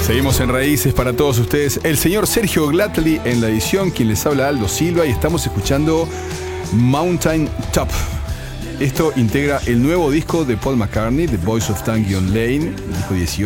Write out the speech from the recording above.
Seguimos en Raíces para todos ustedes. El señor Sergio Glatly en la edición, quien les habla Aldo Silva, y estamos escuchando Mountain Top. Esto integra el nuevo disco de Paul McCartney, The Boys of Tanguy on Lane, el disco 18.